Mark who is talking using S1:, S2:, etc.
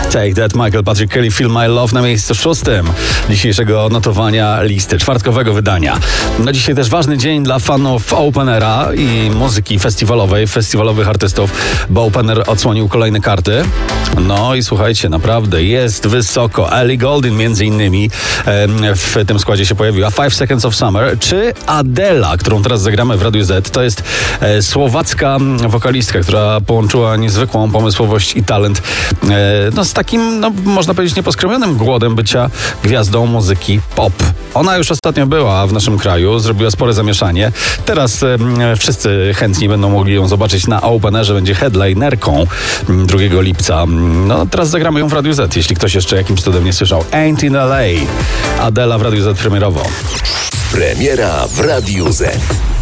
S1: Take That, Michael Patrick Kelly, Feel My Love na miejscu 6 dzisiejszego notowania listy, czwartkowego wydania. No dzisiaj też ważny dzień dla fanów Openera i muzyki festiwalowej, festiwalowych artystów, bo Opener odsłonił kolejne karty. No i słuchajcie, naprawdę jest wysoko. Ellie Goulding między innymi w tym składzie się pojawiła. 5 Seconds of Summer, czy Adela, którą teraz zagramy w Radiu Z. To jest słowacka wokalistka, która połączyła niezwykłą pomysłowość i talent z takim, można powiedzieć, nieposkromionym głodem bycia gwiazdą muzyki pop. Ona już ostatnio była w naszym kraju, zrobiła spore zamieszanie. Teraz wszyscy chętni będą mogli ją zobaczyć na Openerze, będzie headlinerką 2 lipca. No teraz zagramy ją w Radiu Z, jeśli ktoś jeszcze jakimś cudem nie słyszał. Ain't in LA. Adela w Radiu Z premierowo.
S2: Premiera w Radiu Z.